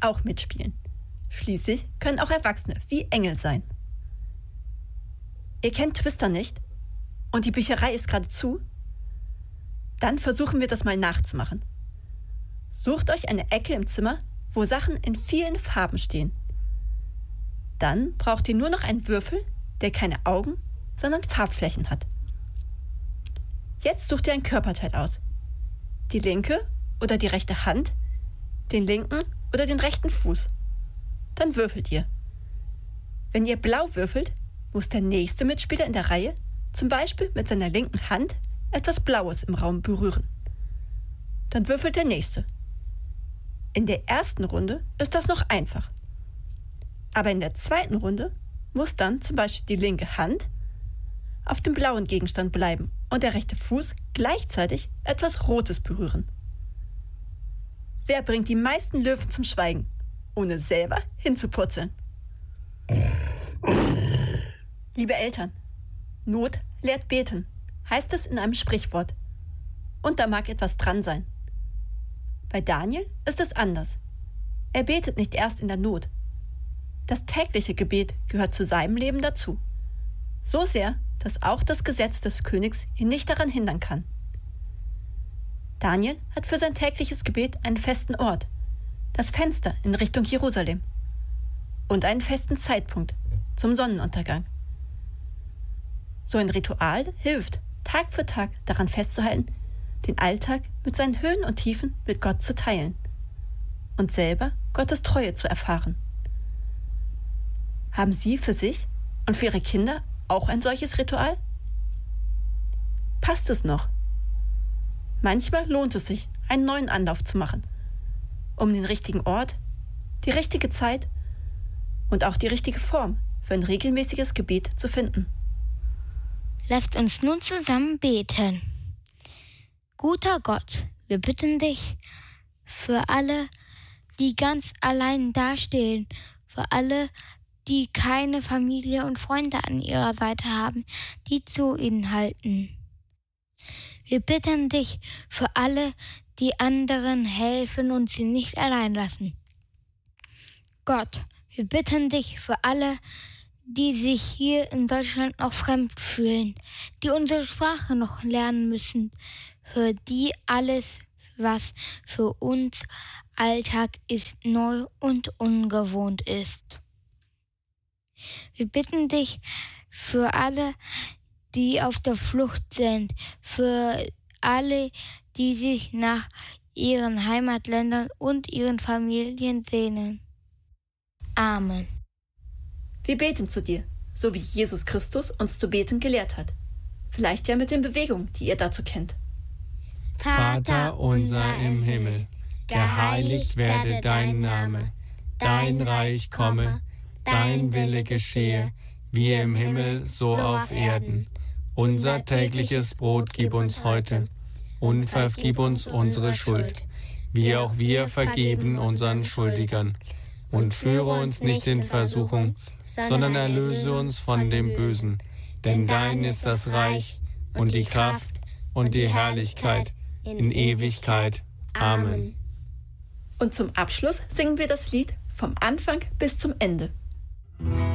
auch mitspielen. Schließlich können auch Erwachsene wie Engel sein. Ihr kennt Twister nicht? Und die Bücherei ist gerade zu? Dann versuchen wir das mal nachzumachen. Sucht euch eine Ecke im Zimmer, wo Sachen in vielen Farben stehen. Dann braucht ihr nur noch einen Würfel, der keine Augen, sondern Farbflächen hat. Jetzt sucht ihr ein Körperteil aus. Die linke oder die rechte Hand, den linken oder den rechten Fuß. Dann würfelt ihr. Wenn ihr blau würfelt, muss der nächste Mitspieler in der Reihe zum Beispiel mit seiner linken Hand etwas Blaues im Raum berühren. Dann würfelt der nächste. In der ersten Runde ist das noch einfach. Aber in der zweiten Runde muss dann zum Beispiel die linke Hand auf dem blauen Gegenstand bleiben und der rechte Fuß gleichzeitig etwas Rotes berühren. Wer bringt die meisten Löwen zum Schweigen, ohne selber hinzupurzeln? Liebe Eltern, Not lehrt beten, heißt es in einem Sprichwort. Und da mag etwas dran sein. Bei Daniel ist es anders. Er betet nicht erst in der Not. Das tägliche Gebet gehört zu seinem Leben dazu. So sehr, dass auch das Gesetz des Königs ihn nicht daran hindern kann. Daniel hat für sein tägliches Gebet einen festen Ort, das Fenster in Richtung Jerusalem, und einen festen Zeitpunkt zum Sonnenuntergang. So ein Ritual hilft, Tag für Tag daran festzuhalten, den Alltag mit seinen Höhen und Tiefen mit Gott zu teilen und selber Gottes Treue zu erfahren. Haben Sie für sich und für Ihre Kinder auch ein solches Ritual? Passt es noch? Manchmal lohnt es sich, einen neuen Anlauf zu machen, um den richtigen Ort, die richtige Zeit und auch die richtige Form für ein regelmäßiges Gebet zu finden. Lasst uns nun zusammen beten. Guter Gott, wir bitten dich für alle, die ganz allein dastehen, für alle, die keine Familie und Freunde an ihrer Seite haben, die zu ihnen halten. Wir bitten dich für alle, die anderen helfen und sie nicht allein lassen. Gott, wir bitten dich für alle, die sich hier in Deutschland noch fremd fühlen, die unsere Sprache noch lernen müssen, für die alles, was für uns Alltag ist, neu und ungewohnt ist. Wir bitten dich für alle, die auf der Flucht sind, für alle, die sich nach ihren Heimatländern und ihren Familien sehnen. Amen. Wir beten zu dir, so wie Jesus Christus uns zu beten gelehrt hat. Vielleicht ja mit den Bewegungen, die ihr dazu kennt. Vater unser im Himmel, geheiligt werde dein Name, dein Reich komme, dein Wille geschehe, wie im Himmel, so auf Erden. Unser tägliches Brot gib uns heute und vergib uns unsere Schuld, wie auch wir vergeben unseren Schuldigern. Und führe uns nicht in Versuchung, sondern erlöse uns von dem Bösen. Denn dein ist das Reich und die Kraft und die Herrlichkeit in Ewigkeit. Amen. Und zum Abschluss singen wir das Lied vom Anfang bis zum Ende.